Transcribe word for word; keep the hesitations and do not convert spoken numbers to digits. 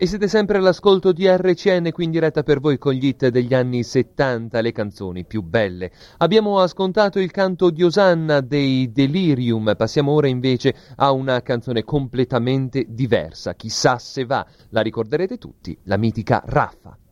E siete sempre all'ascolto di R C N, qui in diretta per voi con gli hit degli anni settanta, le canzoni più belle. Abbiamo ascoltato il canto di Osanna dei Delirium, passiamo ora invece a una canzone completamente diversa. Chissà se va, la ricorderete tutti, la mitica Raffa.